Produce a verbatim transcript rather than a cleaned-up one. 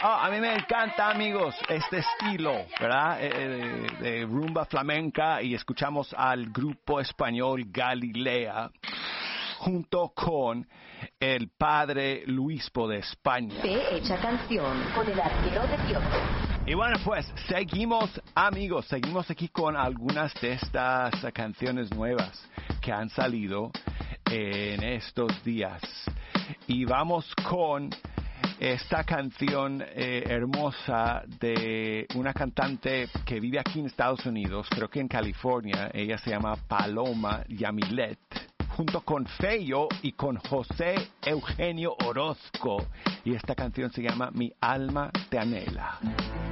Oh, a mí me encanta, amigos, este estilo, ¿verdad? Eh, de, de rumba flamenca, y escuchamos al grupo español Galilea junto con el padre Luispo de España. Fe hecha canción con el arquero de Dios. Y bueno, pues seguimos, amigos, seguimos aquí con algunas de estas canciones nuevas que han salido en estos días. Y vamos con esta canción eh, hermosa de una cantante que vive aquí en Estados Unidos, creo que en California. Ella se llama Paloma Yamilet, junto con Feyo y con José Eugenio Orozco. Y esta canción se llama Mi alma te anhela.